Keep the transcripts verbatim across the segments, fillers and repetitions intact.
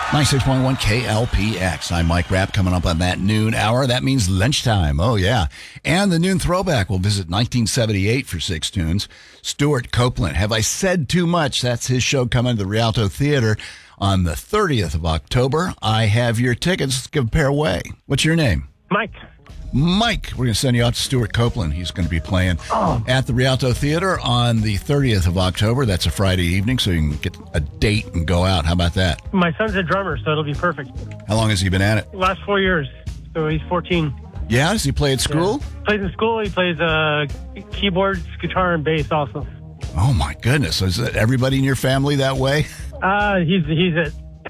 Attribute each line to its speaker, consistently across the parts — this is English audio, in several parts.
Speaker 1: ninety-six point one K L P X. I'm Mike Rapp. Coming up on that noon hour. That means lunchtime. Oh, yeah. And the noon throwback will visit nineteen seventy-eight for six tunes. Stuart Copeland. Have I Said Too Much? That's his show coming to the Rialto Theater on the thirtieth of October. I have your tickets. Let's give a pair away. What's your name?
Speaker 2: Mike.
Speaker 1: Mike, we're going to send you out to Stuart Copeland. He's going to be playing oh. at the Rialto Theater on the thirtieth of October. That's a Friday evening, so you can get a date and go out. How about that?
Speaker 2: My son's a drummer, so it'll be perfect.
Speaker 1: How long has he been at it?
Speaker 2: Last four years, so he's fourteen.
Speaker 1: Yeah? Does he play at school?
Speaker 2: Yeah. Plays in school. He plays uh, keyboards, guitar, and bass also.
Speaker 1: Oh, my goodness. Is that everybody in your family that way?
Speaker 2: Uh, he's, he's it.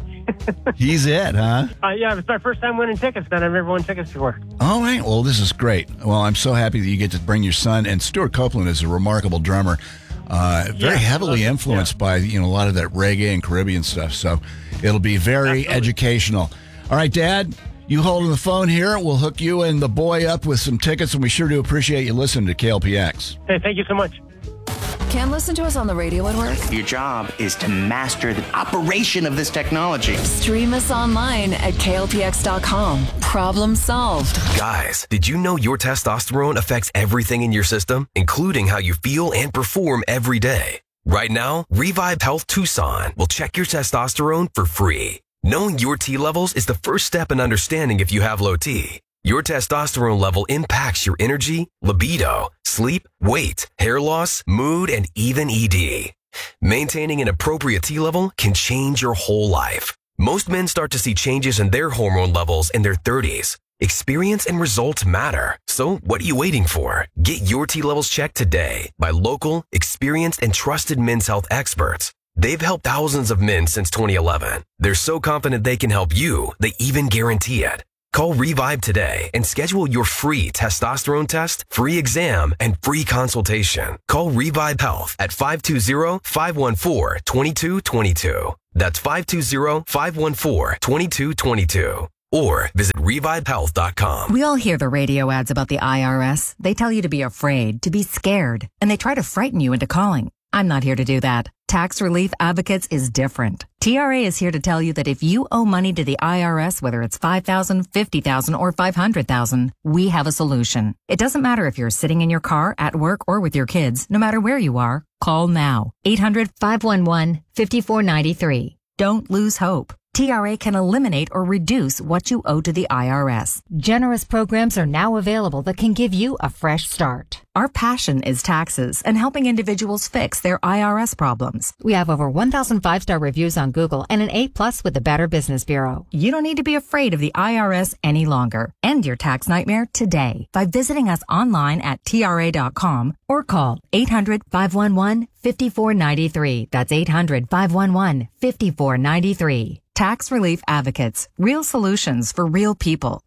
Speaker 1: He's it, huh?
Speaker 2: Uh, yeah, it's my first time winning tickets, man. I've never won tickets before.
Speaker 1: All right. Well, this is great. Well, I'm so happy that you get to bring your son. And Stuart Copeland is a remarkable drummer, uh, very
Speaker 2: yeah,
Speaker 1: heavily influenced yeah. by you know a lot of that reggae and Caribbean stuff. So it'll be very Absolutely. educational. All right, Dad, you holding the phone here. We'll hook you and the boy up with some tickets, and we sure do appreciate you listening to K L P X.
Speaker 2: Hey, thank you so much.
Speaker 3: Can't listen to us on the radio at work?
Speaker 4: Your job is to master the operation of this technology.
Speaker 3: Stream us online at K L P X dot com. Problem solved.
Speaker 5: Guys, did you know your testosterone affects everything in your system, including how you feel and perform every day? Right now, Revive Health Tucson will check your testosterone for free. Knowing your T levels is the first step in understanding if you have low T. Your testosterone level impacts your energy, libido, sleep, weight, hair loss, mood, and even E D. Maintaining an appropriate T level can change your whole life. Most men start to see changes in their hormone levels in their thirties. Experience and results matter. So what are you waiting for? Get your T levels checked today by local, experienced, and trusted men's health experts. They've helped thousands of men since twenty eleven. They're so confident they can help you, they even guarantee it. Call Revive today and schedule your free testosterone test, free exam, and free consultation. Call Revive Health at five two zero, five one four, two two two two. That's five two zero, five one four, two two two two. Or visit revive health dot com.
Speaker 6: We all hear the radio ads about the I R S. They tell you to be afraid, to be scared, and they try to frighten you into calling. I'm not here to do that. Tax Relief Advocates is different. T R A is here to tell you that if you owe money to the I R S, whether it's five thousand dollars, fifty thousand dollars, or five hundred thousand dollars, we have a solution. It doesn't matter if you're sitting in your car, at work, or with your kids. No matter where you are, call now. eight hundred, five one one, five four nine three. Don't lose hope. T R A can eliminate or reduce what you owe to the I R S. Generous programs are now available that can give you a fresh start. Our passion is taxes and helping individuals fix their I R S problems. We have over one thousand five-star reviews on Google and an A plus with the Better Business Bureau. You don't need to be afraid of the I R S any longer. End your tax nightmare today by visiting us online at T R A dot com or call eight hundred, five one one, five four nine three. That's eight hundred, five one one, five four nine three. Tax Relief Advocates. Real solutions for real people.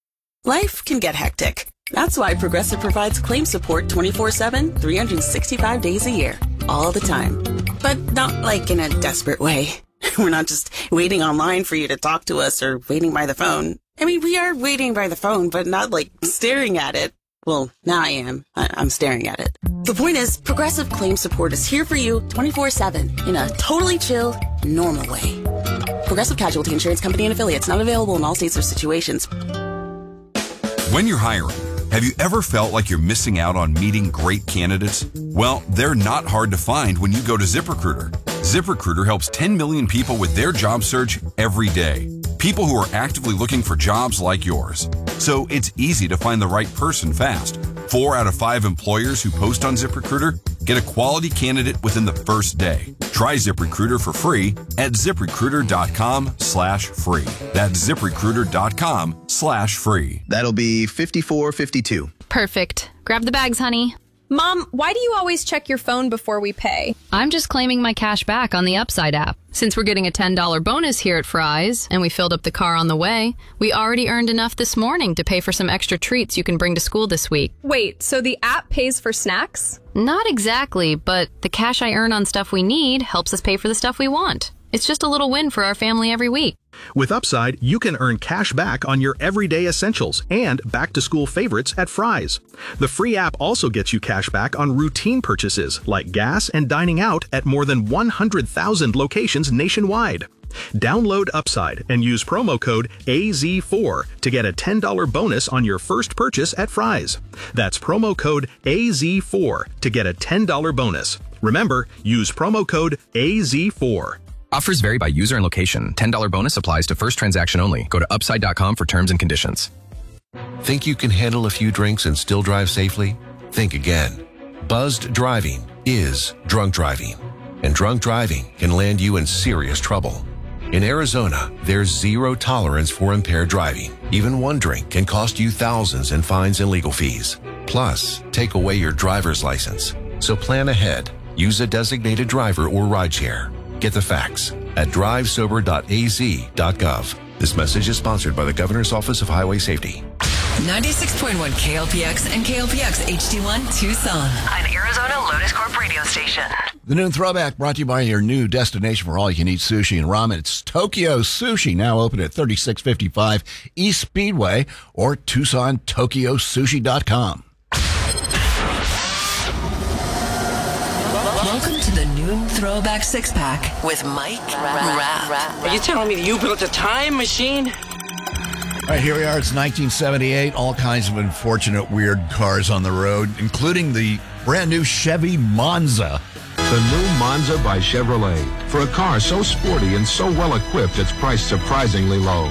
Speaker 7: Life can get hectic. That's why Progressive provides claim support twenty-four seven, three hundred sixty-five days a year. All the time. But not like in a desperate way. We're not just waiting online for you to talk to us or waiting by the phone. I mean, we are waiting by the phone, but not like staring at it. Well, now I am. I- I'm staring at it. The point is, Progressive Claim Support is here for you twenty-four seven in a totally chill, normal way. Progressive Casualty Insurance Company and Affiliates, not available in all states or situations.
Speaker 8: When you're hiring, have you ever felt like you're missing out on meeting great candidates? Well, they're not hard to find when you go to ZipRecruiter. ZipRecruiter helps ten million people with their job search every day. People who are actively looking for jobs like yours. So it's easy to find the right person fast. Four out of five employers who post on ZipRecruiter get a quality candidate within the first day. Try ZipRecruiter for free at ZipRecruiter.com slash free. That's ZipRecruiter.com slash free.
Speaker 9: That'll be fifty-four fifty-two.
Speaker 10: Perfect. Grab the bags, honey.
Speaker 11: Mom, why do you always check your phone before we pay?
Speaker 10: I'm just claiming my cash back on the Upside app. Since we're getting a ten dollars bonus here at Fry's, and we filled up the car on the way, we already earned enough this morning to pay for some extra treats you can bring to school this week.
Speaker 11: Wait, so the app pays for snacks?
Speaker 10: Not exactly, but the cash I earn on stuff we need helps us pay for the stuff we want. It's just a little win for our family every week.
Speaker 12: With Upside, you can earn cash back on your everyday essentials and back-to-school favorites at Fry's. The free app also gets you cash back on routine purchases like gas and dining out at more than one hundred thousand locations nationwide. Download Upside and use promo code A Z four to get a ten dollars bonus on your first purchase at Fry's. That's promo code A Z four to get a ten dollars bonus. Remember, use promo code A Z four.
Speaker 5: Offers vary by user and location. ten dollars bonus applies to first transaction only. Go to upside dot com for terms and conditions.
Speaker 13: Think you can handle a few drinks and still drive safely? Think again. Buzzed driving is drunk driving, and drunk driving can land you in serious trouble. In Arizona, there's zero tolerance for impaired driving. Even one drink can cost you thousands in fines and legal fees. Plus, take away your driver's license. So plan ahead. Use a designated driver or rideshare. Get the facts at drive sober dot a z dot gov. This message is sponsored by the Governor's Office of Highway Safety.
Speaker 3: ninety-six point one K L P X and K L P X H D one Tucson.
Speaker 14: An Arizona Lotus Corp radio station.
Speaker 1: The Noon Throwback brought to you by your new destination for all-you-can-eat sushi and ramen. It's Tokyo Sushi, now open at thirty-six fifty-five East Speedway or Tucson Tokyo Sushi dot com.
Speaker 3: Welcome to the Noon Throwback Six Pack with Mike Rapp.
Speaker 15: Are you telling me that you built a time machine?
Speaker 1: All right, here we are. It's nineteen seventy-eight. All kinds of unfortunate, weird cars on the road, including the brand new Chevy Monza.
Speaker 16: The new Monza by Chevrolet. For a car so sporty and so well equipped, it's priced surprisingly low.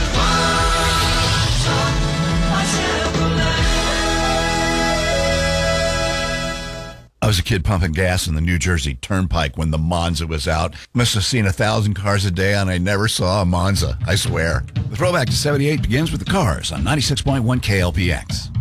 Speaker 1: I was a kid pumping gas in the New Jersey Turnpike when the Monza was out. Must have seen a thousand cars a day, and I never saw a Monza, I swear. The throwback to seventy-eight begins with the Cars on ninety-six point one K L P X.